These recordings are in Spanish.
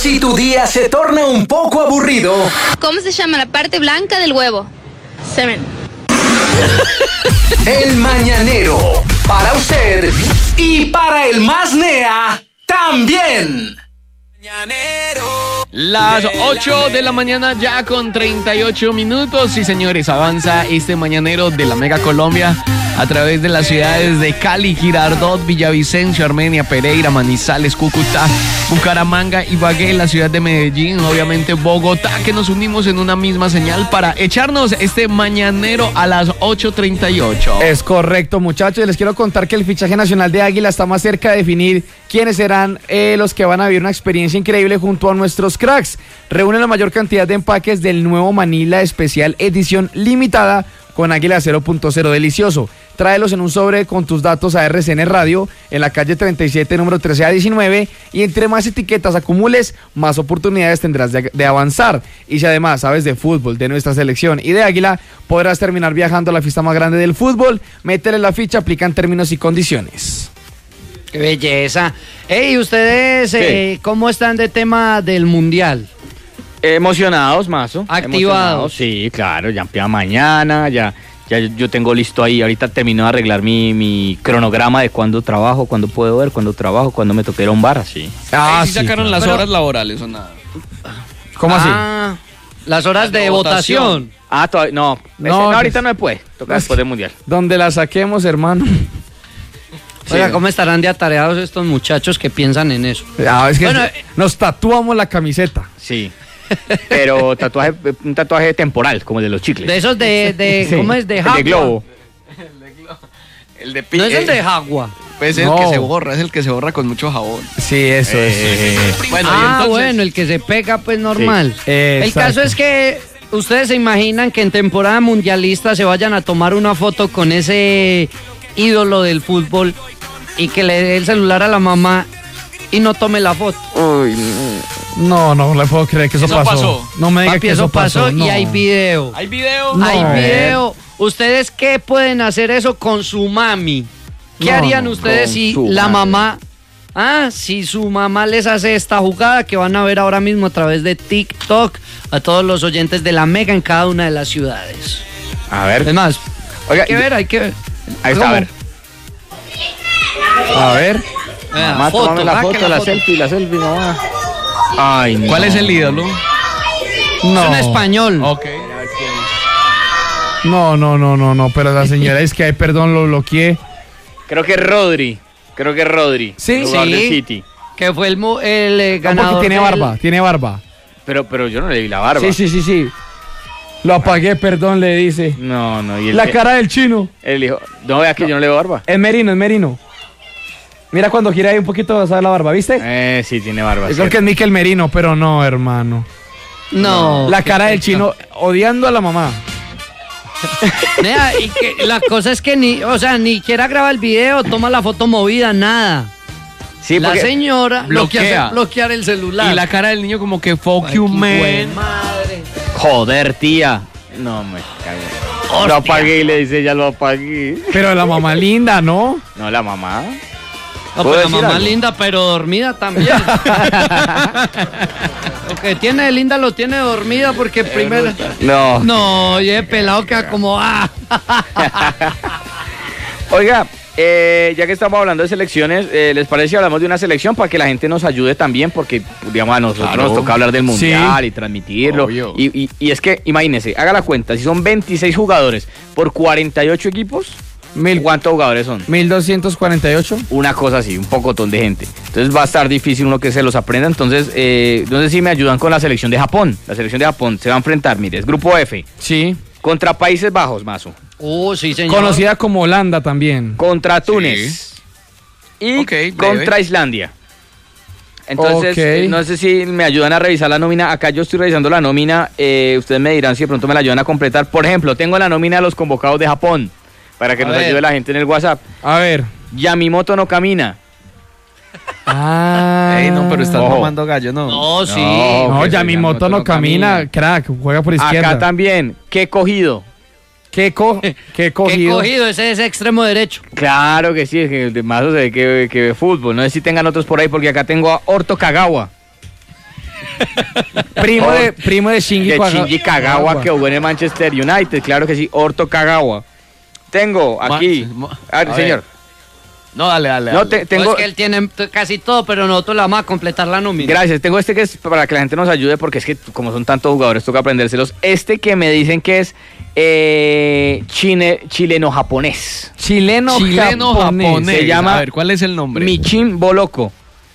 Si tu día se torna un poco aburrido. ¿Cómo se llama la parte blanca del huevo? Semen. El Mañanero. Para usted y para el más nea también. Las 8 de la mañana ya con 38 minutos. Sí, señores, avanza este Mañanero de la Mega Colombia a través de las ciudades de Cali, Girardot, Villavicencio, Armenia, Pereira, Manizales, Cúcuta, Bucaramanga, Ibagué, la ciudad de Medellín, obviamente Bogotá, que nos unimos en una misma señal para echarnos este Mañanero a las 8:38. Es correcto, muchachos. Les quiero contar que el fichaje nacional de Águila está más cerca de definir quiénes serán los que van a vivir una experiencia increíble junto a nuestros cracks. Reúnen la mayor cantidad de empaques del nuevo Manila Especial Edición Limitada con Águila 0.0 delicioso. Tráelos en un sobre con tus datos a RCN Radio en la calle 37, número 13A19, y entre más etiquetas acumules, más oportunidades tendrás de avanzar. Y si además sabes de fútbol, de nuestra selección y de Águila, podrás terminar viajando a la fiesta más grande del fútbol. Métele la ficha, aplican términos y condiciones. ¡Qué belleza! Ey, ¿ustedes cómo están de tema del Mundial? Emocionados, Mazo. Activados. Sí, claro, ya empieza mañana, ya yo tengo listo ahí. Ahorita termino de arreglar mi cronograma de cuándo trabajo, cuándo puedo ver, cuándo trabajo, cuándo me toque ir a un bar, así. Ahí sí sacaron las horas laborales o nada. ¿Cómo así? Las horas de votación. No, ahorita no me puede. Toca después del Mundial. Donde la saquemos, hermano. Oiga, ¿cómo estarán de atareados estos muchachos que piensan en eso? Es que nos tatuamos la camiseta. Sí. Pero un tatuaje temporal, como el de los chicles. De esos sí. ¿Cómo es? De Jagua. El de globo. El de no es el de Jagua. Pues el que se borra, es el que se borra con mucho jabón. Sí, eso es. Bueno, bueno, el que se pega, pues normal. Sí. El caso es que ustedes se imaginan que en temporada mundialista se vayan a tomar una foto con ese ídolo del fútbol y que le dé el celular a la mamá y no tome la foto. Uy, no le puedo creer que eso pasó. No me diga que eso pasó. Y hay video. ¿Hay video? No. Hay video. ¿Ustedes qué pueden hacer eso con su mami? ¿Qué harían ustedes si la mamá... si su mamá les hace esta jugada que van a ver ahora mismo a través de TikTok a todos los oyentes de la Mega en cada una de las ciudades? A ver. Es más, oiga, hay que ver. Ahí está, a ver. Mamá, tómame la foto, la selfie, mamá. Ay, no. ¿Cuál es el ídolo? No. Es un español. Ok. No, pero la señora es que, perdón, lo bloqueé. Creo que es Rodri. Sí, del City. Que fue el ganador. Porque tiene barba. Pero yo no le vi la barba. Sí. Lo apagué, perdón, le dice. No. Y la cara del chino. Él dijo, no vea que yo no le veo barba. Es Merino. Mira cuando gira ahí un poquito, vas a ver la barba, ¿viste? Sí, tiene barba. Creo que es Mikel Merino, pero no, hermano. No. La cara del chino odiando a la mamá. Mira, y que la cosa es que ni quiera grabar el video, toma la foto movida, nada. Sí, la señora bloquea. bloquear el celular. Y la cara del niño como que fuck you, man. Madre. Joder, tía. No me cago. Lo apagué y le dice, ya lo apagué. Pero la mamá linda, ¿no? No, la mamá. No, pues la mamá linda, pero dormida también. Lo que tiene de linda lo tiene dormida porque primero... No, oye, pelado queda como... Oiga, ya que estamos hablando de selecciones, ¿les parece si hablamos de una selección para que la gente nos ayude también? Porque, digamos, a nosotros nos toca hablar del Mundial y transmitirlo. Y es que, imagínense, haga la cuenta, si son 26 jugadores por 48 equipos... ¿Cuántos jugadores son? 1248. Una cosa así, un pocotón de gente. Entonces va a estar difícil uno que se los aprenda. Entonces, no sé si me ayudan con la selección de Japón. La selección de Japón se va a enfrentar, mire, es grupo F. Sí. Contra Países Bajos, Mazo. Sí, señor. Conocida como Holanda también. Contra Túnez. Sí. Y contra Islandia. Entonces, no sé si me ayudan a revisar la nómina. Acá yo estoy revisando la nómina. Ustedes me dirán si de pronto me la ayudan a completar. Por ejemplo, tengo la nómina de los convocados de Japón. Para que nos ayude la gente en el WhatsApp. A ver. Yamimoto no camina. No, pero estás mamando gallo, ¿no? No, sí. No, Yamimoto no camina. Crack, juega por izquierda. Acá también. ¿Qué cogido? ¿Qué cogido? ¿Qué cogido? Ese es extremo derecho. Claro que sí, es que de Mazo se ve que ve fútbol. No sé si tengan otros por ahí, porque acá tengo a Orto Kagawa. Primo de Shinji Shinji Kagawa, que jugó en el Manchester United, claro que sí, Orto Kagawa. Tengo aquí. A ver, señor. No, dale. No, tengo... No, es que él tiene casi todo, pero nosotros le vamos a completar la nómina. Gracias, tengo este que es para que la gente nos ayude, porque es que como son tantos jugadores, toca aprendérselos. Este que me dicen que es chileno-japonés. Chileno-japonés. Se llama... A ver, ¿cuál es el nombre? Michin Boloco,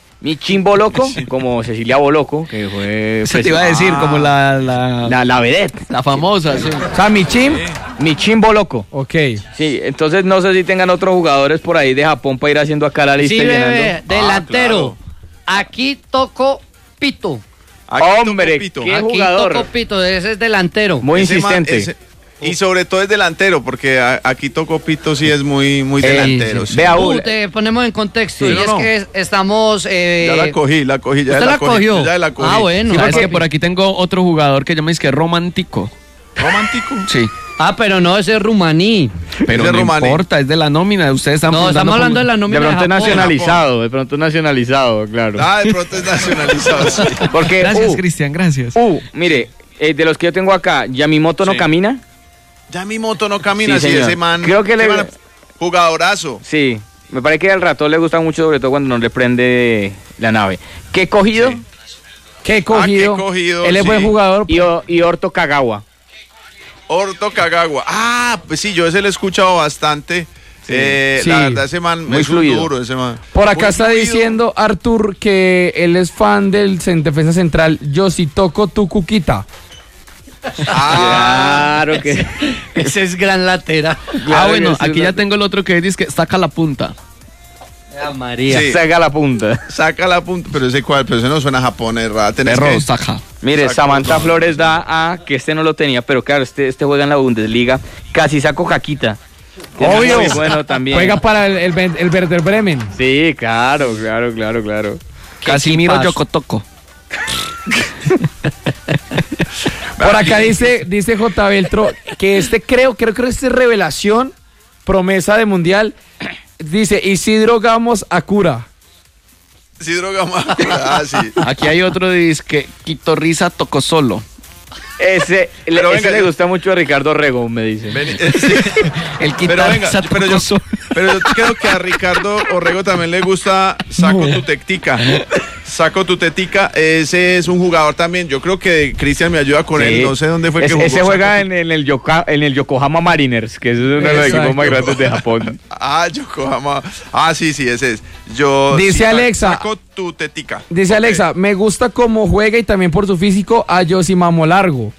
como Cecilia Boloco, que fue... Se te iba a decir, como la vedette. La famosa, sí. O sea, Michin Boloco. Ok. Sí, entonces no sé si tengan otros jugadores por ahí de Japón para ir haciendo acá la lista. Sí, y bebé, llenando. delantero. Aquí toco Pito. Hombre, Pito. qué Aquí jugador. toco Pito, ese es delantero. Muy Ese man, insistente. y sobre todo es delantero, porque aquí Toco Pito sí es muy delantero. sí. Sí. Vea, Te ponemos en contexto. Sí. Y es que estamos... Ya la cogí, ya ¿Usted la la cogí. cogió? Ya la cogí. Ah, bueno. Sí, porque por aquí tengo otro jugador que llama es que Romántico. ¿Romántico? Sí. Ah, pero no, ese es rumaní. Pero Es de no Romaní. importa, es de la nómina. Ustedes están No, estamos hablando de la De nómina pronto Japón. nacionalizado, claro. Ah, de pronto es nacionalizado. Sí. Porque, Gracias, Cristian, gracias. mire, de los que yo tengo acá, Yamimoto no Sí. camina. Ya mi moto no camina, Sí, sí, señor. ese man. Creo que ese le- man, jugadorazo. Sí, me parece que al ratón le gusta mucho, sobre todo cuando no le prende la nave. ¿Qué he cogido? Sí. Qué cogido. qué cogido, Él es buen sí. jugador. Y Orto Kagawa. Orto Kagawa. Ah, pues sí, yo ese lo he escuchado bastante. Sí. La verdad, ese man Muy es fluido. un duro, ese man. Por acá Muy está fluido. diciendo Artur que él es fan del defensa central Yoshitoko Tukuquita. Claro que. Ese es gran latera. Bueno, que sí, aquí ya ¿verdad? tengo el otro que dice que saca la punta. Ah, María. Sí. Saca la punta. Saca la punta, pero ese cual, pero ese no suena japonés, ¿verdad? Tenés Perro, que- saca. Mire, Exacto. Samantha Flores da a que este no lo tenía, pero claro, este juega en la Bundesliga. Casi saco Jaquita. Obvio. Muy bueno también. Juega para el Werder Bremen. Sí, claro. Casimiro equipazo. Yocotoco. Por acá dice J. Beltro que creo que este es revelación, promesa de mundial. Dice Isidro Gamos Acura. Sí, droga más. Ah, sí. Aquí hay otro dice que Quitorriza tocó solo. Ese Pero venga, le gusta mucho a Ricardo Rego, me dice. Sí. El Pero venga, Quitorriza pero tocó yo, solo. pero yo creo que a Ricardo Orrego también le gusta Saco tu Tectica. Saco tu Tetica, ese es un jugador también. Yo creo que Cristian me ayuda con él. No sé dónde fue que jugó. Ese juega Saco en el Yokohama Mariners, que es uno de los Exacto. equipos más grandes de Japón. Yokohama. Ah, sí, ese es. Yo Dice Alexa. Saco tu Tetica. Dice Ok. Alexa, me gusta cómo juega y también por su físico a Yosimamo Largo.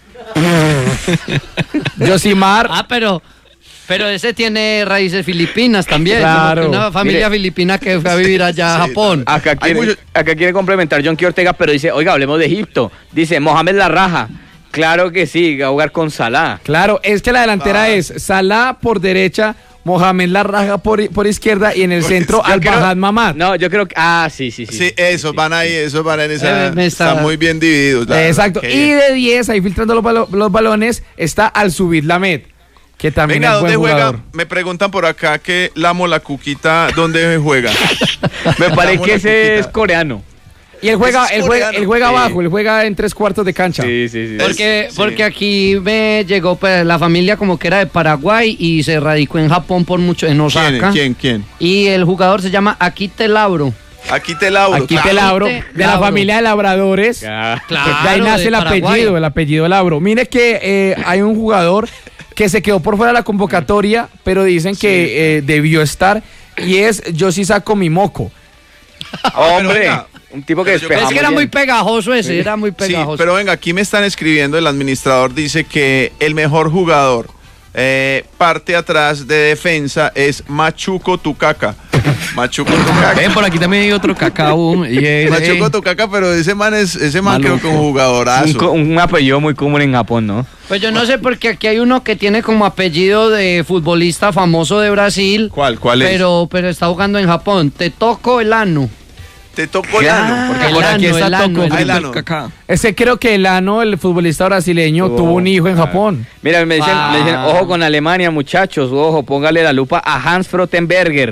Yosimar. Ah, pero ese tiene raíces filipinas también. Claro. Como que una familia Mire. filipina que fue a vivir allá a Sí, Japón. Acá Hay quiere complementar John Key Ortega, pero dice, oiga, hablemos de Egipto. Dice, Mohamed Larraja. Claro que sí, va a jugar con Salah. Claro, es que la delantera es Salah por derecha, Mohamed Larraja por izquierda y en el centro Yo creo- Al-Bahad Mamad. No, yo creo que... Ah, sí. Sí, esos van ahí, esos van en esa. Está- Están muy bien divididos. la verdad, Exacto. qué Y bien. de 10, ahí filtrando los balones, está Al-Subid Lamed, que también Venga, es buen ¿dónde juega? jugador. Me preguntan por acá que Lamo la Cuquita, ¿dónde juega? Me parece Damos que la ese cuquita. es coreano. Y él juega, Ese es él juega, coreano. él juega Sí. abajo, él juega en 3/4 de cancha. Sí. Porque aquí me llegó pues, la familia como que era de Paraguay y se radicó en Japón por mucho, en Osaka. ¿Quién? Y el jugador se llama Akite Lauro. Aquí te labro. Aquí claro. te labro, Te de la labro. familia de labradores. Ya. Claro, de ahí nace de el Paraguay. apellido Labro. Mire que hay un jugador que se quedó por fuera de la convocatoria, pero dicen que debió estar, y es Yoshizako Mimoko. Hombre, venga, un tipo que pero yo- despeja Es que era muy muy bien. pegajoso ese, era muy Sí, pegajoso. pero venga, aquí me están escribiendo, el administrador dice que el mejor jugador parte atrás de defensa es Machuco Tucaca. Machuco Tucaca. Ven, por aquí también hay otro cacao. Y es, Machuco Tucaca, pero ese man creo que un jugadorazo. Un apellido muy común en Japón, ¿no? Pues yo no sé porque aquí hay uno que tiene como apellido de futbolista famoso de Brasil. ¿Cuál es? Pero está jugando en Japón. Te toco el ano. Te tocó el ano. porque el por aquí ano, está el ano, Toco. el ano. Cacá. Ese creo que Elano, el futbolista brasileño, tuvo un hijo en Japón. Mira, me dicen, ojo con Alemania, muchachos, ojo, póngale la lupa a Hans Frottenberger.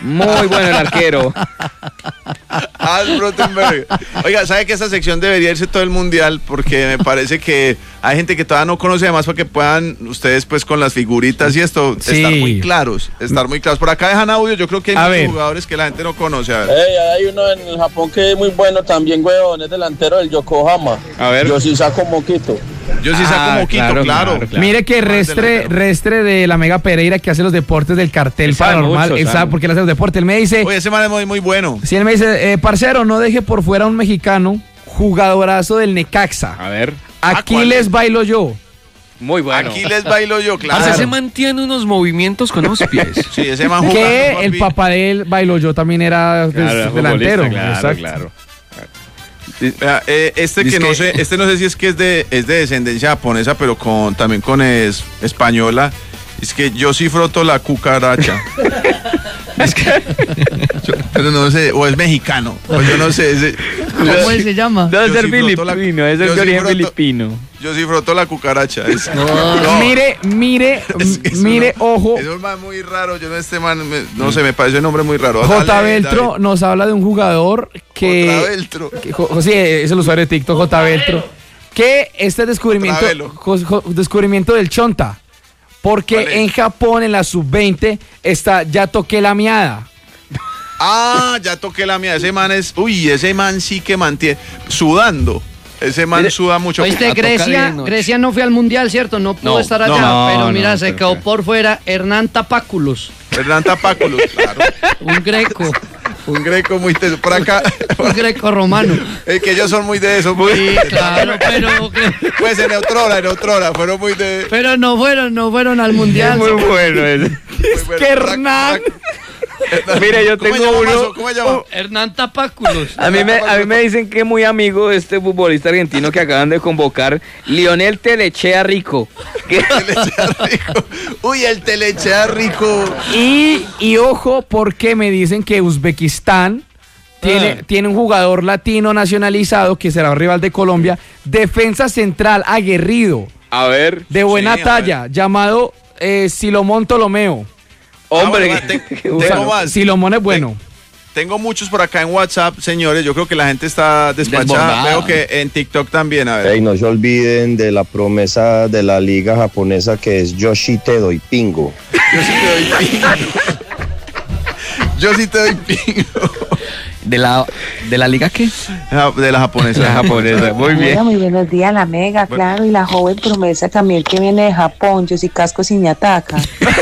Muy bueno el arquero. Hans Rottenberg. Oiga, ¿sabe que esta sección debería irse todo el mundial? Porque me parece que hay gente que todavía no conoce, además para que puedan ustedes pues con las figuritas y esto estar muy claros. Por acá dejan audio, yo creo que hay muchos jugadores que la gente no conoce. A ver. Hay uno en el Japón que es muy bueno también, weón, es delantero del Yokohama. A ver. Yo sí saco Moquito. Claro. Mire que Restre de la Mega Pereira, que hace los deportes del cartel paranormal, él sabe por qué él hace los deportes. Él me dice... Oye, ese man es muy bueno. Sí, él me dice, parcero, no deje por fuera a un mexicano, jugadorazo del Necaxa. A ver. Aquí les bailo yo. Muy bueno. Aquí les bailo yo, claro. Ese mantiene unos movimientos con los pies. Sí, ese man jugando, que el papá de él bailó yo también era delantero. Claro. Este que no sé, no sé si es que es de descendencia japonesa, pero también con española. Es que yo sí froto la cucaracha. Pero no sé, o es mexicano, o yo no sé. ¿Cómo se llama? Debe ser filipino, es de origen filipino. Yo sí froto la cucaracha. Mire, ojo. Es un man muy raro, no sé, me parece un nombre muy raro. J. Beltro nos habla de un jugador que... J. Beltro. Sí, es el usuario de TikTok, J. Beltro. Que este descubrimiento del Chonta. Porque en Japón, en la sub-20, está Ya Toqué la Miada. Ya toqué la miada. Ese man sí que mantiene sudando. Ese man suda mucho. Oíste, Grecia no fue al mundial, ¿cierto? No pudo estar allá, pero mira, se quedó por fuera Hernán Tapáculos, claro. Un greco. Un greco muy teso. Por acá. Un greco romano. Es que ellos son muy de eso. Sí, claro, pero... Pues en Neutrona, fueron muy de... Pero no fueron al mundial. Muy bueno ese. Es que Hernán... Mire, yo tengo uno. ¿Cómo se llama? Hernán Tapáculos. A mí me dicen que es muy amigo de este futbolista argentino que acaban de convocar, Lionel Telechea Rico. Uy, el Telechea Rico. Y ojo, porque me dicen que Uzbekistán tiene un jugador latino nacionalizado que será un rival de Colombia, defensa central aguerrido. A ver. De buena talla, llamado Silomón Ptolomeo. Hombre, tengo más. Silomón es bueno. Tengo muchos por acá en WhatsApp, señores. Yo creo que la gente está despachada. Veo que en TikTok también. A ver. Hey, no se olviden de la promesa de la liga japonesa que es Yo sí te doy pingo. Yo sí te doy pingo. ¿De la liga qué? De la japonesa. Muy bien. Muy buenos días, la Mega, claro. Y la joven promesa también que viene de Japón. Yo sí casco sin me ataca.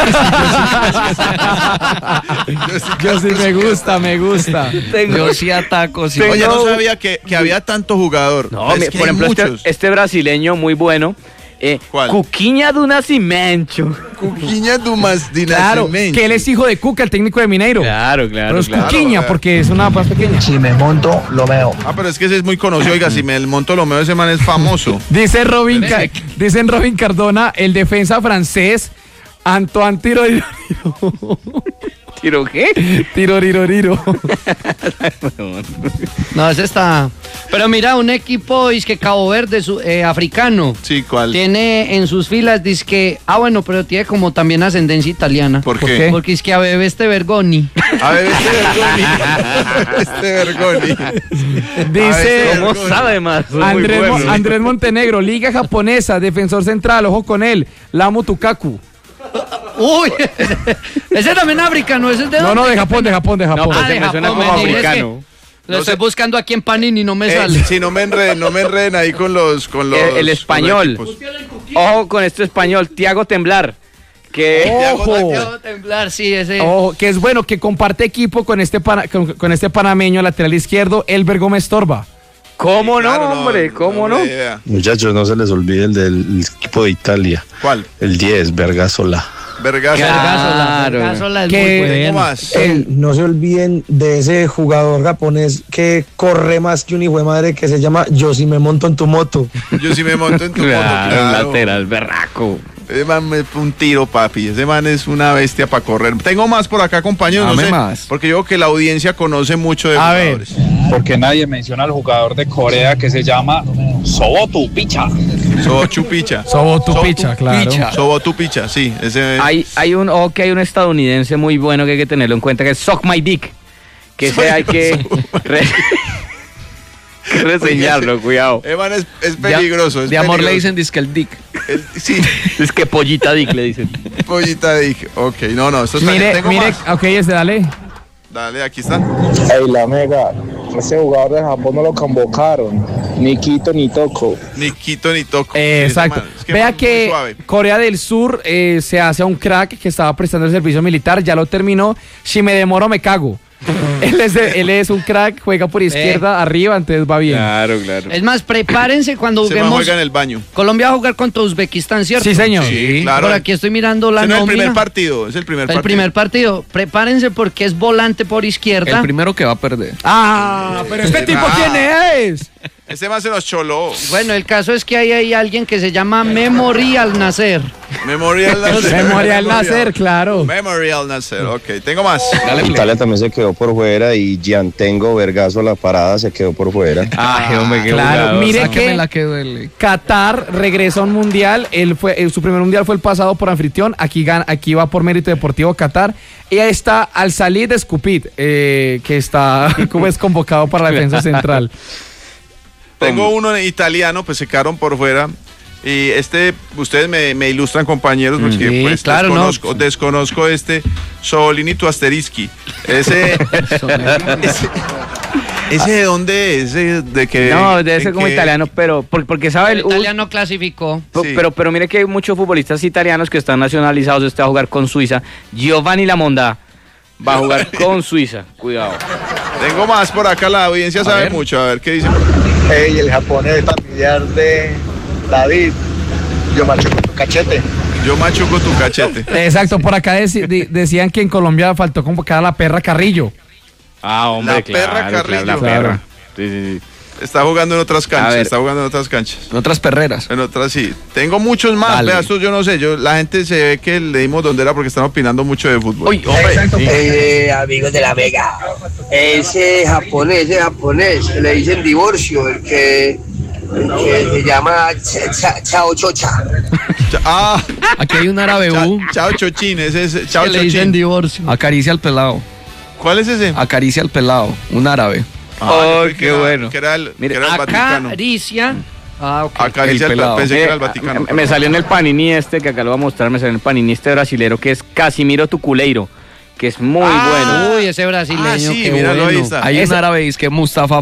Yo sí me gusta. Yo sí ataco. Sí. Oye, no sabía que había tanto jugador. No, por ejemplo, este brasileño muy bueno. ¿Cuál? Cuquinha do Nascimento. Cuquinha do Nascimento. Claro, que él es hijo de Cuca, el técnico de Mineiro. Claro. Pero es Cuquinha porque es una más pequeña. Si me monto, lo veo. Pero es que ese es muy conocido. Oiga, si me el monto lo veo, ese man es famoso. Dicen Robin Cardona, el defensa francés, Antoine Tiroriro. ¿Tiro qué? Tiroriro. No, ese está... Pero mira, un equipo que Cabo Verde, africano. Sí, ¿cuál? Tiene en sus filas, pero tiene como también ascendencia italiana. ¿Por qué? Porque es que a bebé Bergoni. Bergoni. Dice... ¿Cómo sabe más? Andrés Montenegro, Liga Japonesa, defensor central, ojo con él, Lamu Tukaku. Uy, ese también africano, ese es de No, de Japón. No, pues de me suena Japón, como africano. Lo estoy buscando aquí en Panini y no me sale. Sí, no me enreden ahí con los el español. Ojo con este español, Thiago Temblar. Thiago Temblar, sí, ese. Ojo, que es bueno, que comparte equipo con este panameño lateral izquierdo, Elber Gómez Torba. ¿Cómo sí, claro, no, hombre? ¿Cómo no? Muchachos, no se les olvide el del equipo de Italia. ¿Cuál? El 10, Vergasola. Vergasola es Que- muy bueno. más? No se olviden de ese jugador japonés que corre más que un hijo de madre que se llama Yo sí me monto en tu moto. Yo sí me monto en tu moto, claro. Lateral, berraco. Ese man me fue un tiro, papi. Ese man es una bestia para correr. Tengo más por acá, compañeros. No Dame sé, más. porque yo creo que la audiencia conoce mucho de jugadores. Porque nadie menciona al jugador de Corea que se llama Sobotu Picha. Sobotupicha. Sobotupicha, claro. Sobotupicha, sí. Ese... Hay un estadounidense muy bueno que hay que tenerlo en cuenta, que es Suck My Dick. Que ese hay que reseñarlo, cuidado. Evan es peligroso. De amor le dicen disque el dick. Sí. Es que pollita dick le dicen. Pollita dick. Ok, no, esto está mire, ok, dale. Dale, aquí está. Ey, la Mega, ese jugador de Japón no lo convocaron. Ni Quito ni Toco. Ni Quito ni Toco. Exacto. Vea que Corea del Sur se hace a un crack que estaba prestando el servicio militar, ya lo terminó. Si me demoro, me cago. Él es un crack, juega por izquierda, arriba, entonces va bien. Claro. Es más, prepárense cuando Se juguemos. juega en el baño. Colombia va a jugar contra Uzbekistán, ¿cierto? Sí, señor. Sí, claro. Por aquí estoy mirando la nómina. Es el primer partido. Es el primer partido. Prepárense porque es volante por izquierda. El primero que va a perder. Pero este tipo, ¿quién es? Este más se nos choló. Bueno, el caso es que hay alguien que se llama Memorial Nacer. Memorial Nacer, claro. Memorial Nacer, ok. Tengo más. Italia también se quedó por fuera y Giantengo Vergaso La Parada se quedó por fuera. Hombre, qué claro, jugador. mire Sáqueme que la que duele. Qatar regresa a un mundial. Su primer mundial fue el pasado por anfitrión. Aquí va por mérito deportivo Qatar. Y ahí está Al-Salih de Skupit, que está como es convocado para la defensa central. Tengo uno italiano, pues se quedaron por fuera. Y ustedes me ilustran, compañeros, porque Sí, pues claro, desconozco Solini Tuasterischi. Ese de dónde es, de que No, debe ser como italiano, pero porque sabe El italiano clasificó. Sí. Pero mire que hay muchos futbolistas italianos que están nacionalizados. Este va a jugar con Suiza. Giovanni Lamonda va a jugar con Suiza. Cuidado. Tengo más por acá, la audiencia sabe mucho. A ver qué dice. Ey, el japonés familiar de David. Yo machuco tu cachete. Yo machuco tu cachete. Exacto, por acá decían que en Colombia faltó convocar a la perra Carrillo. Hombre, La perra Carrillo. la perra. Sí. Está jugando en otras canchas, En otras perreras. En otras sí. Tengo muchos más, Dale. vea, estos yo no sé, la gente se ve que le dimos donde era porque están opinando mucho de fútbol. Uy, hombre. Amigos de la Vega, ese japonés, le dicen divorcio, el que se llama Chao Chocha. Aquí hay un árabe Chao Chochín, ese es Chao Que le dicen Chochín. divorcio. Acaricia al pelado. ¿Cuál es ese? Acaricia al pelado. Un árabe. Qué bueno. Que era el Vaticano. Acaricia. Acaricia El pelado. pensé que era el Vaticano. Me salió en el Panini que acá lo voy a mostrar, me salió en el Panini brasilero que es Casimiro Tuculeiro, que es muy bueno. Uy, ese brasileño, sí, qué míralo, bueno. ahí está. Hay un árabe es que Mustafa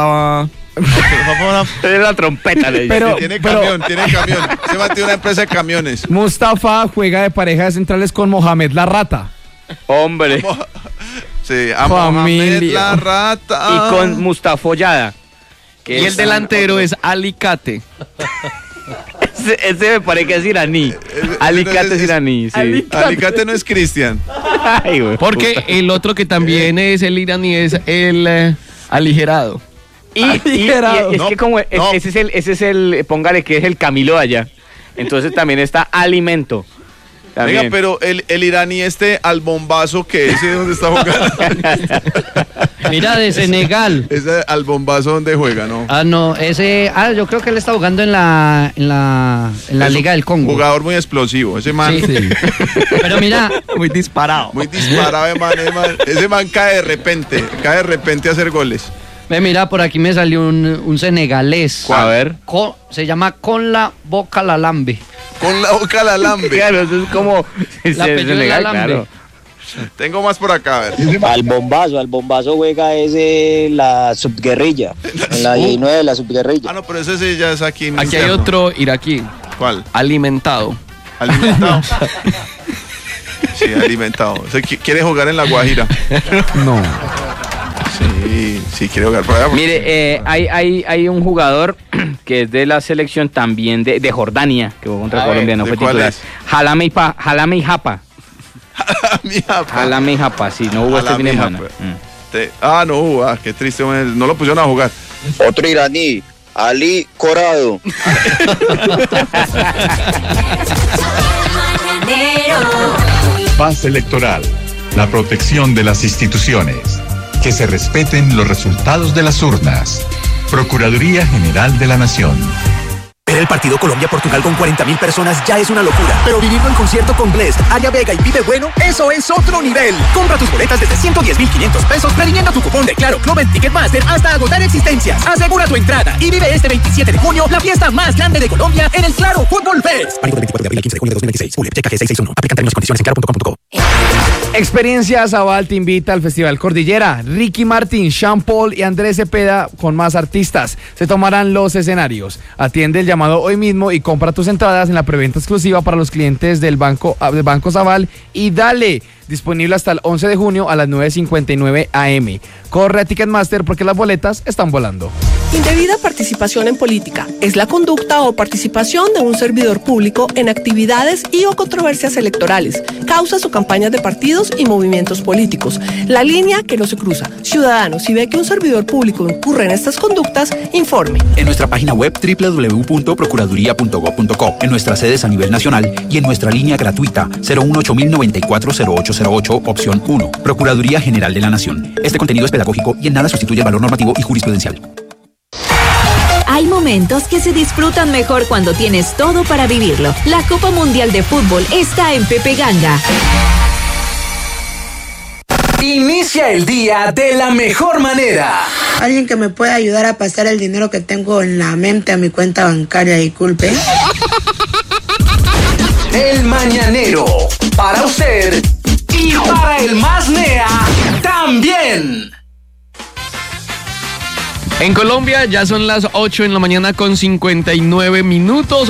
Es la trompeta, le dice. Tiene camión. Se metió una empresa de camiones. Mustafa juega de pareja de centrales con Mohamed La Rata. Hombre. Sí, a Mohamed La Rata. Y con Mustafollada. Y el delantero es Alicate. Ese me parece que es iraní. Alicate es iraní, sí. Alicate no es Cristian. Ay, güey, Porque el otro que también es el iraní es el aligerado. Y es que como ese es el, póngale que es el Camilo de allá. Entonces también está alimento. También. Venga, pero el iraní al bombazo que ese donde está jugando. Mira, de Senegal. Ese al bombazo donde juega, ¿no? No, yo creo que él está jugando en la Liga del Congo. Jugador muy explosivo, ese man. Sí. Pero mira, muy disparado. Muy disparado, man. Ese man cae de repente a hacer goles. Mira, por aquí me salió un senegalés. A ver. Se llama Con la Boca la Lambe. Con la boca la lambe. Claro, eso es como La apellido de la lambe. claro. Tengo más por acá, a ver. Al bombazo juega la subguerrilla. En la 19 de la subguerrilla. No, pero ese ya es aquí. Aquí hay otro iraquí. ¿Cuál? Alimentado. Sí, alimentado. O sea, ¿quiere jugar en La Guajira? No. Sí, quiere jugar por allá. Mire, hay un jugador que es de la selección también de Jordania, que jugó contra Colombia, no fue titular. Jalame y Japa. Jalame y Japa, sí, no jugó este fin de semana. No jugó, qué triste, no lo pusieron a jugar. Otro iraní, Ali Corado. Paz electoral, la protección de las instituciones, que se respeten los resultados de las urnas. Procuraduría General de la Nación. Ver el partido Colombia-Portugal con 40.000 personas ya es una locura, pero vivirlo en concierto con Blest, Aya Vega y Vive Bueno, eso es otro nivel. Compra tus boletas desde 110.500 pesos previniendo tu cupón de Claro Club en Ticketmaster hasta agotar existencias. Asegura tu entrada y vive este 27 de junio la fiesta más grande de Colombia en el Claro Fútbol Fest. Válido del 24 de abril al 15 de junio de 2026. Checa G661. Aplican términos y condiciones en claro.com.co. Experiencia Zabal te invita al Festival Cordillera. Ricky Martin, Sean Paul y Andrés Cepeda con más artistas se tomarán los escenarios. Atiende el llamado hoy mismo y compra tus entradas en la preventa exclusiva para los clientes del Banco Zabal y dale. Disponible hasta el 11 de junio a las 9:59 am. Corre a Ticketmaster porque las boletas están volando. Indebida participación en política es la conducta o participación de un servidor público en actividades y o controversias electorales, causas o campañas de partidos y movimientos políticos. La línea que no se cruza. Ciudadano, si ve que un servidor público incurre en estas conductas, informe. En nuestra página web www.procuraduría.gov.co, en nuestras sedes a nivel nacional y en nuestra línea gratuita 018-094-0808, opción 1. Procuraduría General de la Nación. Este contenido es pedagógico y en nada sustituye el valor normativo y jurisprudencial. Hay momentos que se disfrutan mejor cuando tienes todo para vivirlo. La Copa Mundial de Fútbol está en Pepe Ganga. Inicia el día de la mejor manera. Alguien que me pueda ayudar a pasar el dinero que tengo en la mente a mi cuenta bancaria, disculpe. El Mañanero, para usted y para el más nea también. En Colombia ya son las 8 en la mañana con 59 minutos.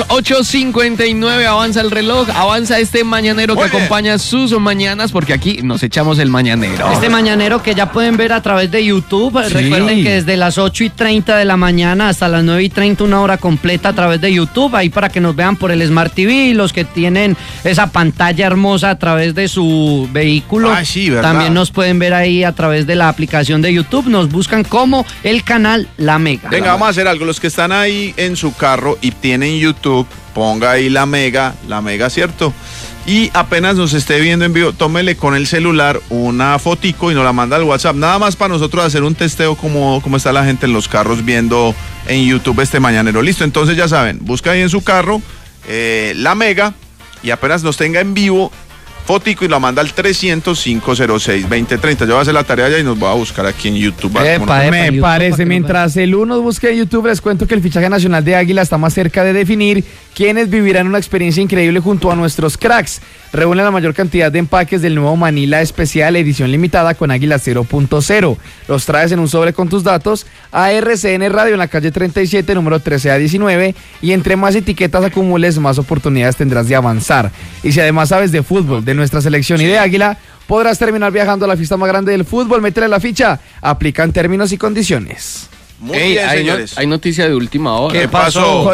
8:59, avanza el reloj, avanza este mañanero que acompaña sus mañanas, porque aquí nos echamos el mañanero. Este mañanero que ya pueden ver a través de YouTube. Sí. Recuerden que desde las 8:30 de la mañana hasta las 9:30, una hora completa a través de YouTube, ahí para que nos vean por el Smart TV, y los que tienen esa pantalla hermosa a través de su vehículo. Sí, ¿verdad? También nos pueden ver ahí a través de la aplicación de YouTube. Nos buscan como el canal La Mega. Venga, vamos a hacer algo. Los que están ahí en su carro y tienen YouTube, ponga ahí La Mega, ¿cierto? Y apenas nos esté viendo en vivo, tómele con el celular una fotico y nos la manda al WhatsApp. Nada más para nosotros hacer un testeo como está la gente en los carros viendo en YouTube este mañanero. Listo, entonces ya saben, busca ahí en su carro La Mega y apenas nos tenga en vivo, fotico y la manda al 300-506-2030. Yo voy a hacer la tarea ya y nos voy a buscar aquí en YouTube. Me parece. Mientras el uno busca en YouTube, les cuento que el fichaje nacional de Águila está más cerca de definir quienes vivirán una experiencia increíble junto a nuestros cracks. Reúne la mayor cantidad de empaques del nuevo Manila Especial edición limitada con Águila 0.0. Los traes en un sobre con tus datos a RCN Radio en la calle 37, número 13A19, y entre más etiquetas acumules, más oportunidades tendrás de avanzar. Y si además sabes de fútbol, de nuestra selección y de Águila, podrás terminar viajando a la fiesta más grande del fútbol. Métele la ficha, aplican términos y condiciones. Muy bien, señores. Hay noticia de última hora. ¿Qué pasó?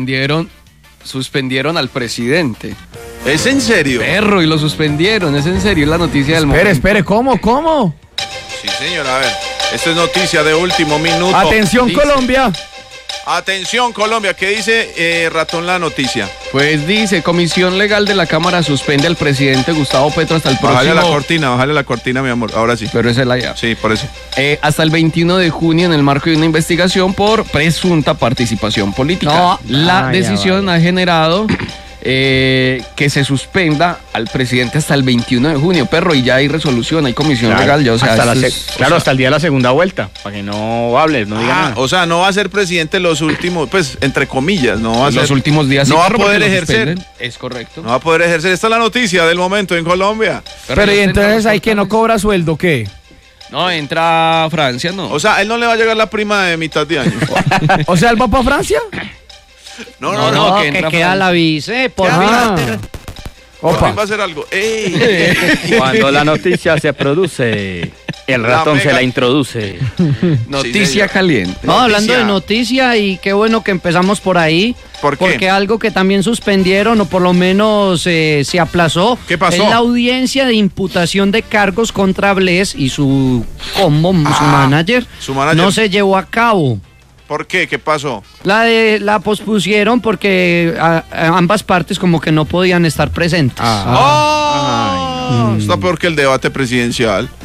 Suspendieron al presidente. ¿Es en serio? Perro, y lo suspendieron, es en serio, es la noticia del momento. Espere, ¿cómo? Sí, señor, a ver, esto es noticia de último minuto. Atención, dice, Colombia. Atención, Colombia, ¿qué dice Ratón la noticia? Pues dice, Comisión Legal de la Cámara suspende al presidente Gustavo Petro hasta el próximo... Bájale la cortina, mi amor, ahora sí. Pero esa es la llave. Sí, por eso. Hasta el 21 de junio en el marco de una investigación por presunta participación política. No. La decisión ha generado... que se suspenda al presidente hasta el 21 de junio, perro, y ya hay resolución, hay comisión legal, ya, o sea, hasta el día de la segunda vuelta, para que no hable, no diga nada. O sea, no va a ser presidente los últimos, pues, entre comillas, no va a ser, los últimos días. No va a poder ejercer. Es correcto. No va a poder ejercer. Esta es la noticia del momento en Colombia. Pero y entonces hay que no cobra sueldo, ¿qué? No, entra a Francia, ¿no? O sea, él no le va a llegar la prima de mitad de año. O sea, ¿él va para Francia? No, que queda la vice, por fin. Opa. Va a hacer algo. Cuando la noticia se produce, el ratón se la introduce. Noticia caliente. No, hablando de noticia, y qué bueno que empezamos por ahí. ¿Por qué? Porque algo que también suspendieron, o por lo menos se aplazó. ¿Qué pasó? Es la audiencia de imputación de cargos contra Bless y su manager. Su manager no se llevó a cabo. ¿Por qué? ¿Qué pasó? La pospusieron porque ambas partes como que no podían estar presentes. Está peor que el debate presidencial.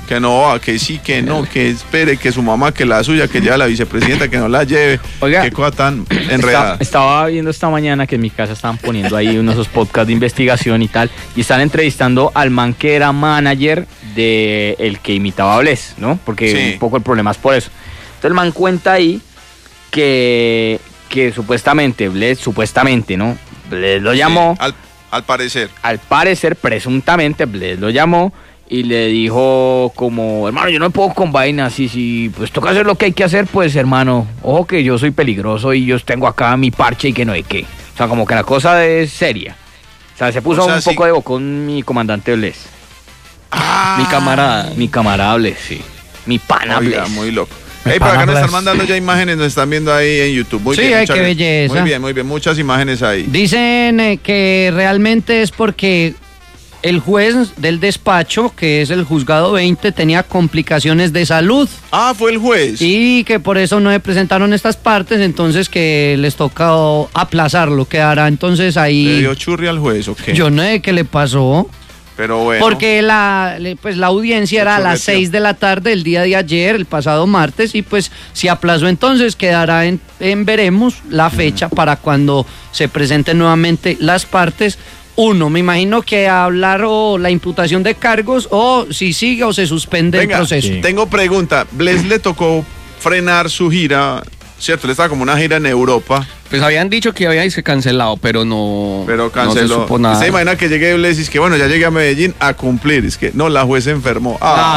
Que no, que sí, que no, que espere, que su mamá, que la suya, que lleve a la vicepresidenta, que no la lleve. Oiga, qué cosa tan enredada. Estaba viendo esta mañana que en mi casa estaban poniendo ahí unos esos podcasts de investigación y tal, y están entrevistando al man que era manager de el que imitaba a Bless, ¿no? Porque un poco el problema es por eso. Entonces el man cuenta ahí que supuestamente Bless, ¿no? Bless lo llamó. Al parecer. Al parecer, presuntamente, Bless lo llamó y le dijo como, hermano, yo no me puedo con vainas, y pues toca hacer lo que hay que hacer, pues hermano, ojo que yo soy peligroso y yo tengo acá mi parche y que no hay qué. O sea, como que la cosa es seria. O sea, se puso un poco de bocón mi comandante Bless. Mi camarada Bless, sí. Mi pana Bless. Muy loco. Hey, por acá nos están mandando ya imágenes, nos están viendo ahí en YouTube. Muy bien, qué belleza. Muy bien, muchas imágenes ahí. Dicen que realmente es porque el juez del despacho, que es el juzgado 20, tenía complicaciones de salud. Ah, fue el juez. Y que por eso no se presentaron estas partes, entonces que les toca aplazarlo, quedará entonces ahí. ¿Le dio churri al juez o qué? Yo no sé qué le pasó. Pero bueno. Porque la audiencia era a las 6 de la tarde el día de ayer, el pasado martes, y pues si aplazó entonces quedará en veremos la fecha para cuando se presenten nuevamente las partes. Me imagino que hablar o la imputación de cargos o si sigue o se suspende el proceso. Tengo pregunta. Bless le tocó frenar su gira, ¿cierto? Le estaba como una gira en Europa. Pues habían dicho que había cancelado, pero no. Pero canceló. No se supo nada. ¿Se imagina que llegue Bless y es que bueno, ya llegué a Medellín a cumplir? Es que no, la juez se enfermó.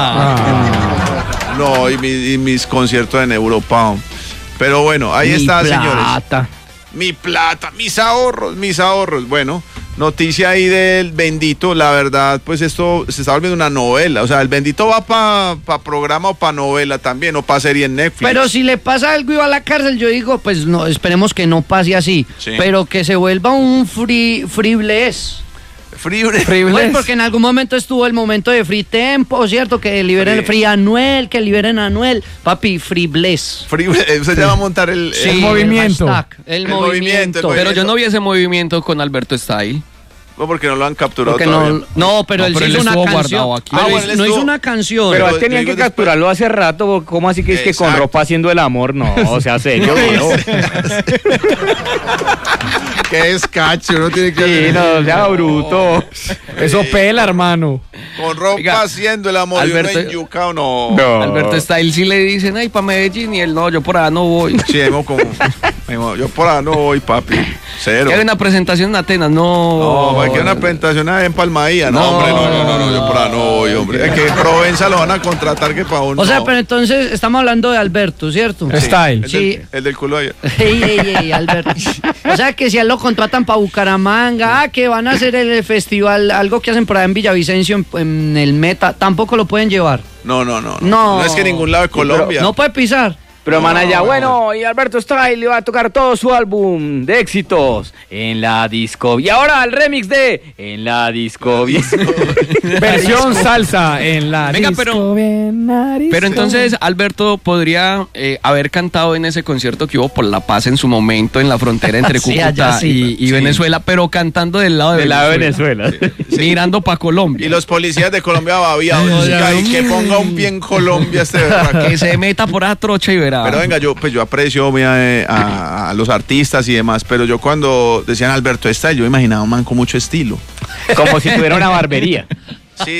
No, y mis conciertos en Europa. Pero bueno, ahí está, señores. Mi plata, mis ahorros. Bueno, noticia ahí del Bendito, la verdad, pues esto se está volviendo una novela. O sea, el Bendito va para programa o para novela también, o para serie en Netflix. Pero si le pasa algo y va a la cárcel, yo digo, pues no, esperemos que no pase así. Sí. Pero que se vuelva un free Bless. Pues porque en algún momento estuvo el momento de Free Tempo, ¿cierto? Que liberen Free Anuel, que liberen a Anuel. Papi, Free Bless. Usted ya va a montar el movimiento. El movimiento. Pero yo no vi ese movimiento con Alberto Style. No, porque no lo han capturado todavía. Pero él hizo una canción. No hizo una canción. Pero tenían que capturarlo hace rato. ¿Cómo así que es que con ropa haciendo el amor? No, o sea, serio. Qué escacho, no tiene que... Sí, no sea bruto. Eso pela, hermano. Con ropa haciendo el amor. Alberto, y yuca, o no. Alberto Style sí le dicen, ay, para Medellín, y él no, yo por allá no voy. Sí, yo por allá no voy, papi. Cero. Que hay una presentación en Atenas, no, hay que una presentación en Palmaía. No, hombre, no, yo por allá no voy, hombre. Es que en Provenza lo van a contratar que para uno. O sea, pero entonces estamos hablando de Alberto, ¿cierto? Sí, Style. Sí. El del culo allá. Ey, Alberto. O sea, que si a él lo contratan para Bucaramanga, que van a hacer el festival, algo que hacen por allá en Villavicencio, en el Meta, tampoco lo pueden llevar. No es que en ningún lado de Colombia. No puede pisar. Pero manaya, bueno, y Alberto Style le va a tocar todo su álbum de éxitos en la disco. Y ahora el remix de En la disco. Versión salsa en la disco. Pero entonces Alberto podría haber cantado en ese concierto que hubo por la paz en su momento en la frontera entre Cúcuta y Venezuela, pero cantando del lado de Venezuela. Mirando para Colombia. Y los policías de Colombia babiados. Y que ponga un pie en Colombia que se meta por esa trocha y verá. Pero venga, yo aprecio a los artistas y demás, pero yo cuando decían Alberto Style, yo imaginaba un man con mucho estilo. Como si tuviera una barbería. Sí.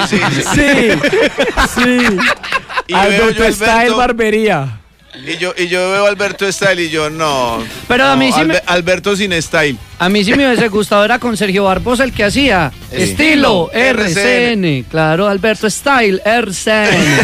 Y Alberto Style barbería. Y yo veo a Alberto Style y yo no. Pero a mí sí Alberto sin style. A mí sí me hubiese gustado, era con Sergio Barbosa el que hacía estilo RCN. Claro, Alberto Style RCN.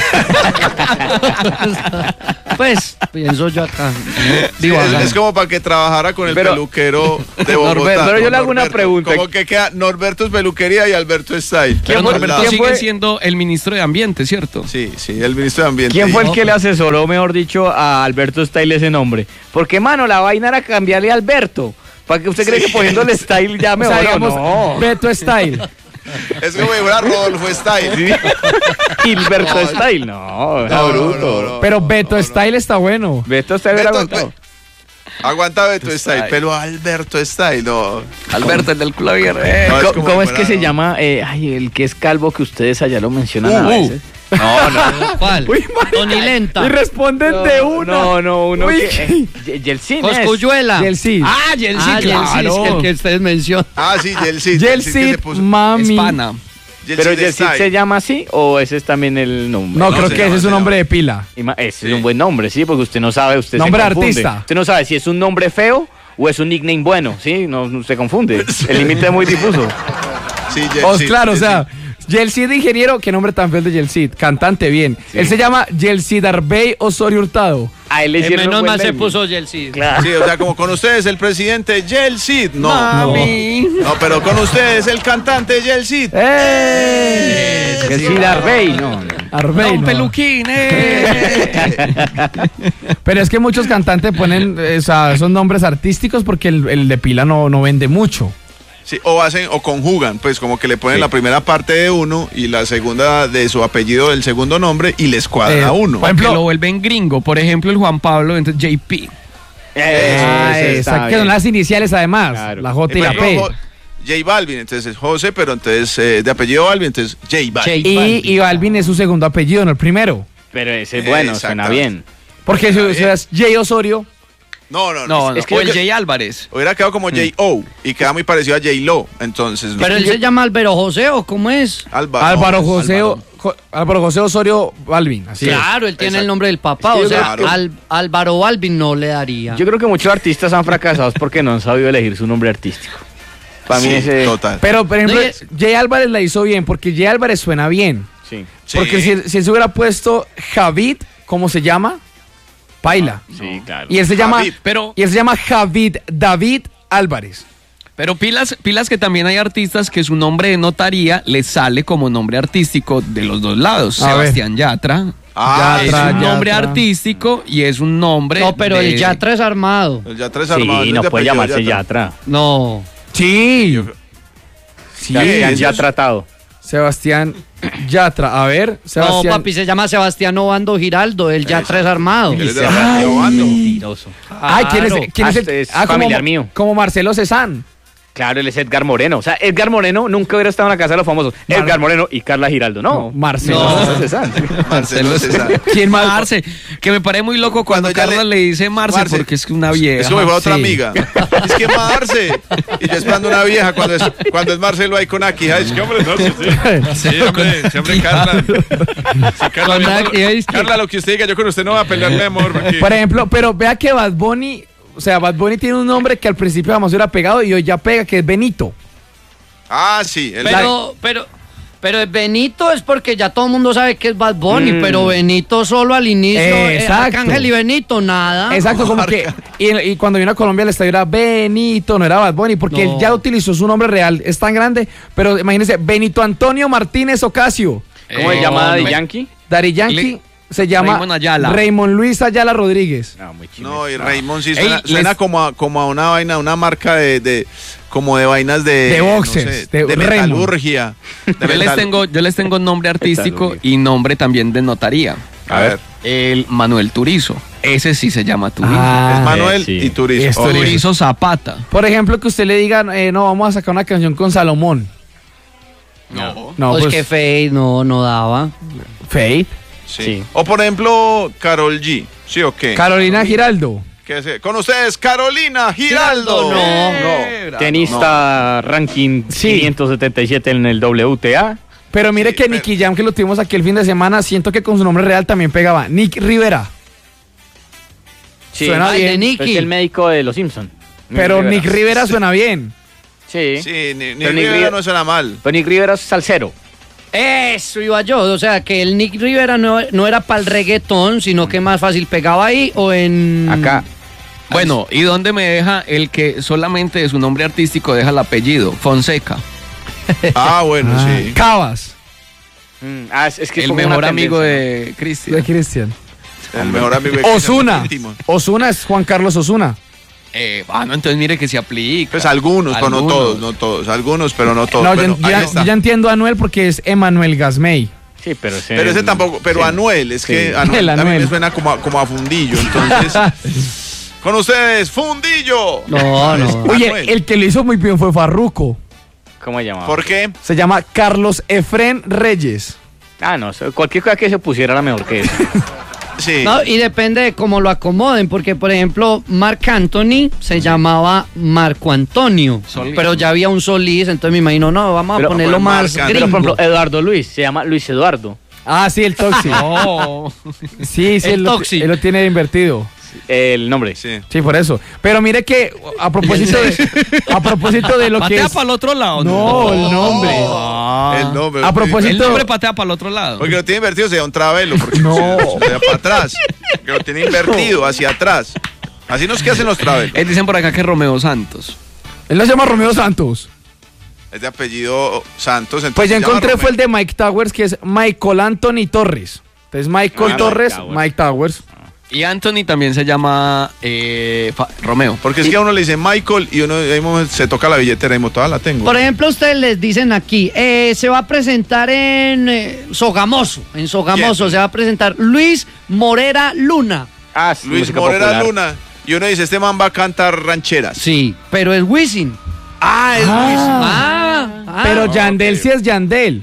Pues pienso yo acá. Es como para que trabajara con el peluquero de Bogotá. Pero yo le hago una pregunta. Como que queda Norberto es peluquería y Alberto Style. Pero Norberto sigue siendo el ministro de Ambiente, ¿cierto? Sí, el ministro de Ambiente. ¿Quién fue el que le asesoró, mejor dicho, a Alberto Style ese nombre? Porque, mano, la vaina era cambiarle a Alberto. ¿Para que usted cree que poniéndole Style ya mejor? No. Beto Style. Es como igual Rodolfo Style. ¿Sí? Gilberto Style, no, bruto. No. Pero Beto Style está bueno. Beto Style era aguantado. Aguanta Beto Style, pero Alberto Style, no. Alberto, el del clavier. ¿Cómo es que se llama? El que es calvo que ustedes allá lo mencionan a veces. No. ¿Cuál? Tony Lenta. Y responden de una. No, uno Uy, que... Yeltsin Coscuyuela. Yeltsin. Yeltsin, claro. el que ustedes mencionan. Sí, Yeltsin. Yeltsin, mami. Hispana. ¿Pero Yeltsin se llama así o ese es también el nombre? No, creo que ese es un nombre de pila. Ese es un buen nombre, sí, porque usted no sabe, usted nombre se confunde. artista. Usted no sabe si es un nombre feo o es un nickname bueno, ¿sí? No se confunde. El límite es muy difuso. Sí, Yeltsin. Claro, o sea, Yeltsin de ingeniero, qué nombre tan feo el de Yeltsin. Cantante, bien. Sí. Él se llama Yeltsin Arbey Osorio Hurtado. A él le hicieron menos mal se naming. puso Yeltsin. Claro. Sí, o sea, como con ustedes el presidente Yeltsin. No, pero con ustedes el cantante Yeltsin. Yeltsin Arbey, no. Arbey, un peluquín, Pero es que muchos cantantes ponen esos nombres artísticos porque el de pila no vende mucho. Sí, o conjugan, pues como que le ponen la primera parte de uno y la segunda de su apellido del segundo nombre y les cuadra uno. Por ejemplo, lo vuelven gringo. Por ejemplo, el Juan Pablo, entonces JP. Exacto, que son las iniciales además, claro. La J y la P. J Balvin, entonces es José, pero entonces de apellido Balvin, entonces J Balvin. Y Balvin es su segundo apellido, no el primero. Pero ese es bueno, suena bien. Porque si es J Osorio. No. Es que o el Jay Álvarez. Hubiera quedado como J.O. y queda muy parecido a J.Lo. Entonces. Pero él se llama Álvaro José, ¿o cómo es? Álvaro José Osorio Balvin. Así claro, él tiene el nombre del papá. O sea, Álvaro Balvin no le daría. Yo creo que muchos artistas han fracasado porque no han sabido elegir su nombre artístico. Para mí ese. Total. Pero, por ejemplo, Jay Álvarez la hizo bien porque Jay Álvarez suena bien. Sí. Porque si él se hubiera puesto Javid, ¿cómo se llama? Paila. Sí, claro. Y él se llama Javid David Álvarez. Pero pilas que también hay artistas que su nombre de notaría les sale como nombre artístico de los dos lados. Sebastián Yatra. Es un nombre artístico y es un nombre. No, pero el Yatra es armado. El Yatra es armado. Sí, no puede llamarse Yatra. No. Sí. Sebastián Yatra tratado. Sebastián Yatra, a ver, Sebastián. No, papi, se llama Sebastián Obando Giraldo, el Yatra es armado. Él es de la familia Obando. Mentiroso. Ay, ¿quién es el? Es familiar mío. Como Marcelo Cezanne. Claro, él es Edgar Moreno. O sea, Edgar Moreno nunca hubiera estado en la casa de los famosos. Edgar Moreno y Carla Giraldo. No, Marcelo Cezanne. ¿Quién más? Marce. Que me parece muy loco cuando Carla le dice Marce porque es una vieja. Es como fue otra amiga. Es que Marce. Y yo esperando una vieja cuando es Marcelo ahí con Aki. Es que hombre, no, sí, hombre, Carla. Sí, Carla, lo que usted diga, yo con usted no voy a pelear, mi amor. Por ejemplo, pero vea que Bad Bunny. O sea, Bad Bunny tiene un nombre que al principio jamás hubiera pegado y hoy ya pega, que es Benito. Sí. Pero Benito es porque ya todo el mundo sabe que es Bad Bunny, pero Benito solo al inicio. Arcángel y Benito, nada. Exacto, como que. Y cuando vino a Colombia el estadio era Benito, no era Bad Bunny, porque él ya utilizó su nombre real, es tan grande. Pero imagínense, Benito Antonio Martínez Ocasio. ¿Cómo se llama Daddy Yankee? Daddy Yankee. Se llama Raymond Luis Ayala Rodríguez. No, y Raymond sí suena como a una vaina, una marca como de vainas de boxers, de metalurgia. Yo les tengo nombre artístico y nombre también de notaría. A ver. El Manuel Turizo. Ese sí se llama Turizo. Es Manuel y Turizo. Turizo Zapata. Por ejemplo, que usted le diga, no, vamos a sacar una canción con Salomón. No, pues que Faith no daba. Faith. Sí. O por ejemplo, Karol G. ¿Sí o qué? Carolina Giraldo. Con ustedes, Carolina Giraldo. No. Tenista ranking 577 en el WTA. Pero mire que Nicky Jam, que lo tuvimos aquí el fin de semana, siento que con su nombre real también pegaba. Nick Rivera. Sí. Suena bien. Es el médico de los Simpsons. Pero Nick Rivera suena bien. Sí. Nick Rivera no suena mal. Pero Nick Rivera es salsero. Eso iba yo, o sea que el Nick Rivera no era para el reggaetón, sino que más fácil pegaba ahí o en... Acá. Bueno, ¿y dónde me deja el que solamente de su nombre artístico deja el apellido? Fonseca. Bueno, sí. Cabas. Es que el mejor amigo de Cristian. De Cristian. El mejor amigo de Cristian. Osuna es Juan Carlos Osuna. Entonces mire que se aplica. Pues algunos, pero no todos. Algunos, pero no todos. No, yo ya entiendo a Anuel porque es Emanuel Gasmey. Sí, pero ese tampoco. Pero Anuel, es que Anuel también me suena como a fundillo. Entonces, con ustedes, fundillo. No. Oye, el que lo hizo muy bien fue Farruko. ¿Cómo se llamaba? ¿Por qué? Se llama Carlos Efrén Reyes. No, cualquier cosa que se pusiera era mejor que eso. Sí. No, y depende de cómo lo acomoden, porque por ejemplo, Marc Anthony se llamaba Marco Antonio, pero ya había un Solís, entonces me imagino, vamos a ponerlo más gringo. Pero por ejemplo, Eduardo Luis, se llama Luis Eduardo. Ah, sí, el Toxi. No. Sí, el Toxi. Él lo tiene invertido. El nombre. Sí, por eso. Pero mire que a propósito de lo que patea es... para el otro lado. No, el nombre. El nombre. A propósito... El nombre patea para el otro lado. Porque lo tiene invertido, sería un travelo. Porque No. sería para atrás. Que lo tiene invertido hacia atrás. Así no es que hacen los travelos. Dicen por acá que es Romeo Santos. Él no se llama Romeo Santos. Es de apellido Santos. Pues ya encontré fue el de Mike Towers, que es Michael Anthony Torres. Entonces Michael Torres, Mike Towers. Y Anthony también se llama Romeo. Porque es que a uno le dice Michael y uno ahí se toca la billetera y toda la tengo. Por ejemplo, ustedes les dicen aquí, se va a presentar en Sogamoso. En Sogamoso ¿Quién? se va a presentar Luis Morera Luna. Luis Morera Luna. Y uno dice, este man va a cantar rancheras. Sí, pero es Wisin. Es Luis. Pero Yandel sí es Yandel.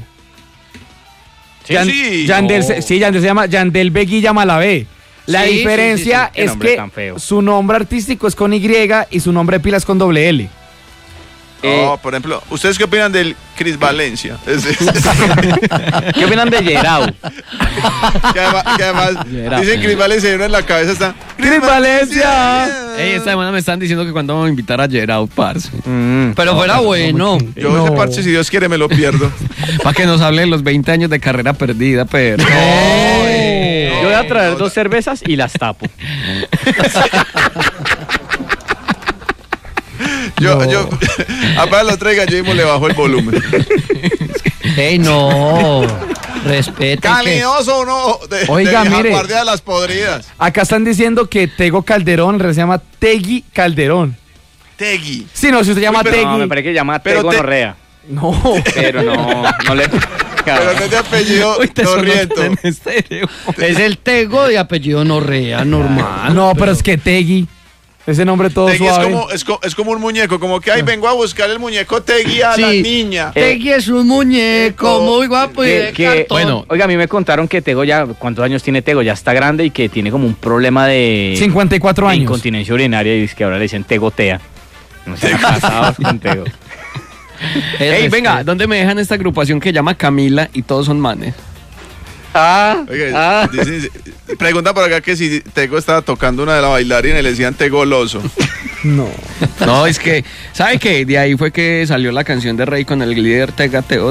Yandel se llama Yandel Beguilla Malavé. La diferencia es que su nombre artístico es con Y y su nombre de pila es con doble L. Por ejemplo, ¿ustedes qué opinan del Cris Valencia? ¿Qué opinan de Gerau? que además dicen Cris Valencia y uno en la cabeza está ¡Cris Valencia! Esta semana me están diciendo que cuando vamos a invitar a Gerau, parce. Pero fuera bueno. Yo ese parche, si Dios quiere, me lo pierdo. Para que nos hable de los 20 años de carrera perdida, pero... Yo voy a traer 2 cervezas y las tapo. Yo apenas lo traiga, yo mismo le bajo el volumen. ¡Ey, no! Respete. Calidoso uno Oiga, mire. Guardia de las podridas. Acá están diciendo que Tego Calderón se llama Tegui Calderón. Tegui. Sí, no, si usted llama Tegui. No, me parece que llama Tego Norrea. No. Pero no le... Pero no es de apellido Torriento. Es el Tego de apellido Norrea, normal. No, pero es que Tegui. Ese nombre todo Tegui suave. es como un muñeco, como que vengo a buscar el muñeco Tegui a la niña. Tegui es un muñeco muy guapo y de cartón. Bueno, oiga, a mí me contaron que Tego ya, ¿cuántos años tiene Tego? Ya está grande y que tiene como un problema de... 54 años. Incontinencia urinaria y es que ahora le dicen Tegotea. No sé, casados con Tego. Ey, venga, ¿dónde me dejan esta agrupación que llama Camila y todos son manes? Oiga, pregunta por acá que si Tego estaba tocando una de las bailarinas y le decían Tegoloso. No, es que, ¿sabe qué? De ahí fue que salió la canción de Rey con el líder Tegateo.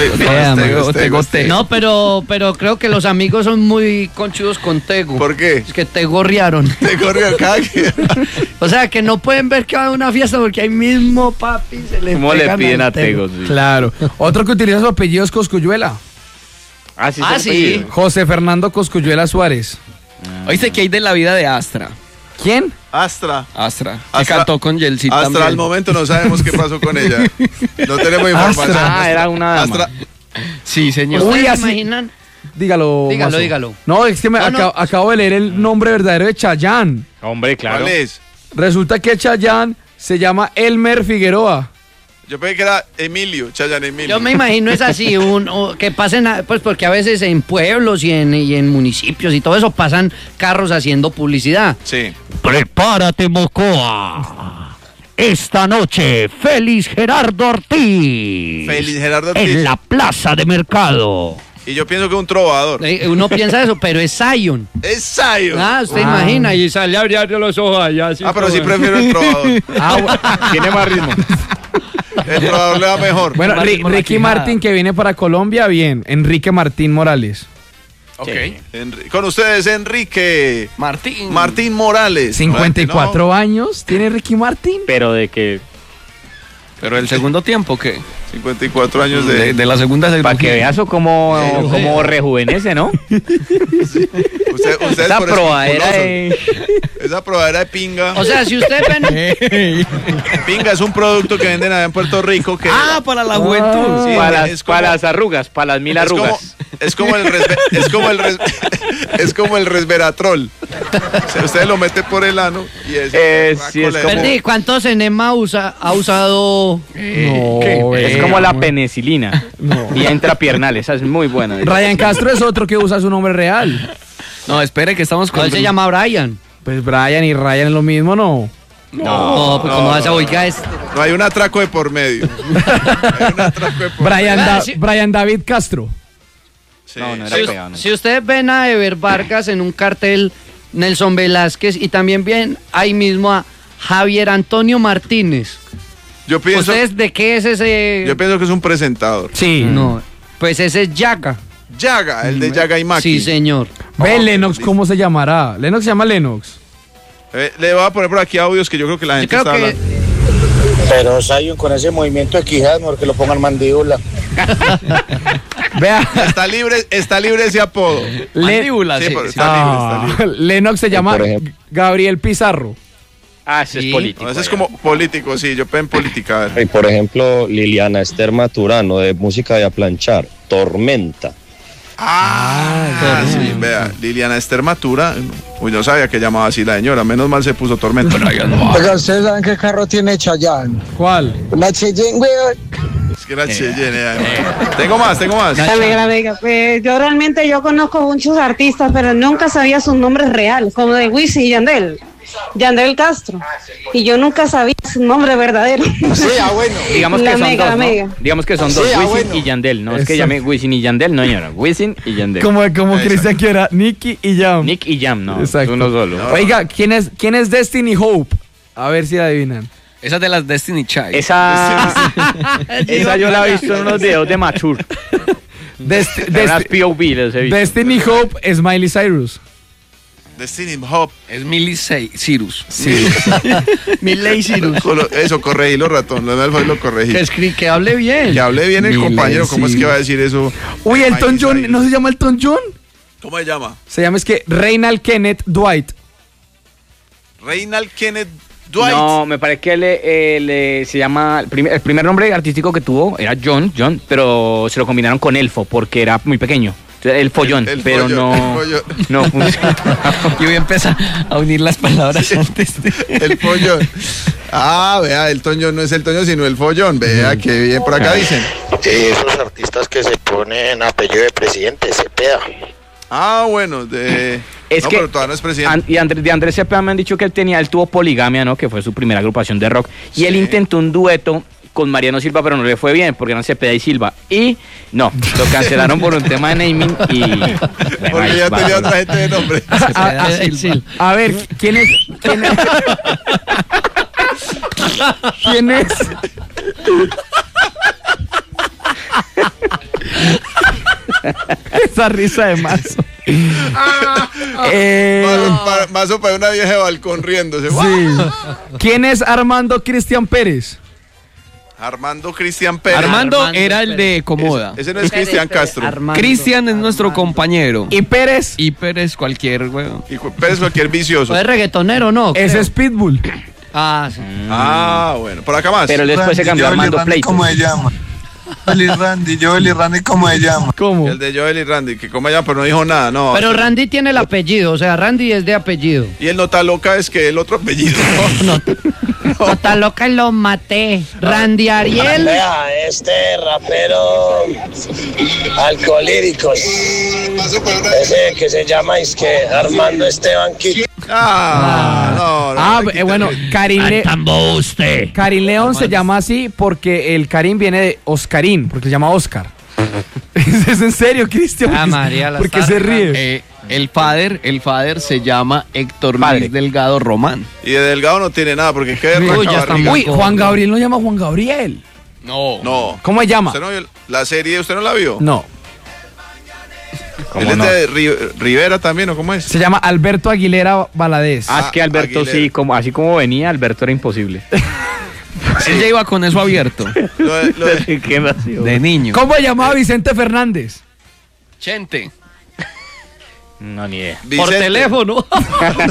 No, pero creo que los amigos son muy conchudos con Tego. ¿Por qué? Es que te gorrearon. Te gorrearon cada quien. O sea, que no pueden ver que va a una fiesta porque ahí mismo, papi, se le ¿Cómo le piden a Tego? Sí. Claro. Otro que utiliza su apellido es Cosculluela. Sí. José Fernando Cosculluela Suárez. Oíste que hay de la vida de Astra. ¿Quién? Astra. Que cantó con Yeltsin Astra también. al momento no sabemos qué pasó con ella. No tenemos información. Era una dama. Astra. Sí, señor. ¿Ustedes se imaginan? Dígalo. No, es que acabo de leer el nombre verdadero de Chayanne. Hombre, claro. ¿Cuál es? Resulta que Chayanne se llama Elmer Figueroa. Yo pensé que era Emilio, Chayanne Emilio. Yo me imagino es así, que pasen, pues porque a veces en pueblos y en municipios y todo eso pasan carros haciendo publicidad. Sí. Prepárate, Mocoa. Esta noche, Félix Gerardo Ortiz. En la plaza de mercado. Y yo pienso que es un trovador. Uno piensa eso, pero es Zion. Es Zion. Usted imagina, y sale abriendo los ojos allá. Así pero sí prefiero el trovador. Tiene más ritmo. El trovador le va mejor. Bueno, Ricky Martin que viene para Colombia, bien. Enrique Martín Morales. Ok. Con ustedes, Enrique Martín Morales. 54 años tiene Ricky Martin. Pero de que... ¿Pero el segundo tiempo qué? 54 años de la segunda cirugía. Para que veas como rejuvenece, ¿no? Esa probadera de pinga. O sea, si usted ven... Pinga es un producto que venden allá en Puerto Rico. Para la juventud. Sí, para las arrugas, para las 1000 arrugas. Es como el Es como el resveratrol. O sea, usted lo mete por el ano y sí, es como... Perdí, ¿cuántos enema ha usado? Es como la penicilina. Y intrapiernal, esa es muy buena. Ryan Castro es otro que usa su nombre real. No, espere que estamos con... ¿Cuál se llama Brian? Pues Brian y Ryan es lo mismo, ¿no? No, pues como vas a oiga es... No hay un atraco de por medio. Brian David Castro. Sí. No era pegado, no. Si ustedes ven a Ever Vargas en un cartel, Nelson Velázquez, y también ven ahí mismo a Javier Antonio Martínez. Yo pienso... ¿Ustedes de qué es ese...? Yo pienso que es un presentador. Sí. No, pues ese es Yaga. Yaga, el de Yaga y Maki. Sí, señor. Ve Lennox, ¿cómo se llamará? Lennox se llama Lennox. Le voy a poner por aquí audios que yo creo que la gente está hablando. Pero Zion con ese movimiento de quijas, mejor que lo pongan mandíbula. Vea. Está libre ese apodo. Mandíbula, sí. Está libre. Lennox se llama Gabriel Pizarro. Ah, ese es político. No, ese es como político, sí, yo en política. Y por ejemplo, Liliana Esther Maturano, de música de aplanchar, Tormenta. Sí, vea, Liliana Esther Matura. Uy, no sabía que llamaba así la señora, menos mal se puso Tormenta. Oiga, ¿ustedes saben qué carro tiene Chayanne? ¿Cuál? La Cheyenne, weón. Es que la Cheyenne. Tengo más. Amiga, pues yo conozco muchos artistas, pero nunca sabía sus nombres reales, como de Wisin y Yandel Castro, y yo nunca sabía su nombre verdadero. Sí, bueno. Digamos que son dos, Wisin y Yandel, no es que llame Wisin y Yandel, no señora, Wisin y Yandel. Como Cristian que era Nicky y Jam. Nick y Jam, no, exacto. Uno solo. Oiga, ¿quién es Destiny Hope? A ver si adivinan. Esa de las Destiny Child. Esa yo la he visto en unos videos de Mature. Unas POV les he visto. Destiny Hope es Miley Cyrus. Destiny Hope. Es Miley Cyrus. Sí. Miley Cyrus. Eso, corregilo, ratón. Lo corregí. Que hable bien. Que hable bien el compañero. ¿Cómo es que va a decir eso? Uy, Elton John. ¿No se llama Elton John? ¿Cómo se llama? Se llama Reynald Kenneth Dwight. Reynald Kenneth Dwight. No, me parece que se llama... El primer nombre artístico que tuvo era John, pero se lo combinaron con Elfo porque era muy pequeño. El follón, pero follón. No funciona. Yo voy a empezar a unir las palabras antes de... El follón. Vea, el Toño no es el Toño, sino el follón. Vea, qué bien por acá dicen. Esos artistas que se ponen apellido de presidente, Cepeda. Bueno, es que pero todavía no es presidente. Y de Andrés Cepeda me han dicho que él tuvo Poligamia, ¿no? Que fue su primera agrupación de rock. Y él intentó un dueto con Mariano Silva, pero no le fue bien, porque eran Cepeda y Silva. Y no, lo cancelaron por un tema de naming y... Porque ya tenía otra gente de nombre. A ver, ¿quién es? ¿Quién es? Esa risa de Mazo. Mazo para una vieja de balcón riéndose. Sí. ¿Quién es Armando Cristian Pérez? Armando Cristian Pérez. Armando era el de Comoda. Ese no es Cristian Castro. Cristian es nuestro compañero. ¿Y Pérez? Y Pérez cualquier, weón. Y Pérez cualquier vicioso. ¿Es reggaetonero no? Ese es Pitbull. Sí. Bueno. Por acá más. Pero después se cambió a Armando Play. ¿Cómo se llama? Joel y Randy, ¿cómo se llama? ¿Cómo? El de Joel y Randy, que cómo se llama, pero no dijo nada, no. Pero Randy tiene el apellido, o sea, Randy es de apellido. Y el Nota Loca es que el otro apellido. Nota Loca lo maté. Randy Ariel. Vea, rapero alcohólicos. Ese que se llama Armando Esteban Quito. Bueno, Karim León se llama así porque el Karim viene de Oscarín, porque se llama Oscar. ¿Es en serio, Cristian? María, ¿por qué se ríe? El father se llama Héctor Luis Delgado Román. Y de Delgado no tiene nada, porque qué Uy, Juan Gabriel no llama Juan Gabriel. No. ¿Cómo se llama? ¿Usted no vio la serie? ¿Usted no la vio? No. ¿Él es de Rivera también o cómo es? Se llama Alberto Aguilera Valadez. Es que Alberto Aguilera. Sí, así como venía, Alberto era imposible. Él ya iba con eso abierto. ¿Qué vacío? De niño. ¿Cómo se llamaba Vicente Fernández? Chente. No, ni idea. Por teléfono.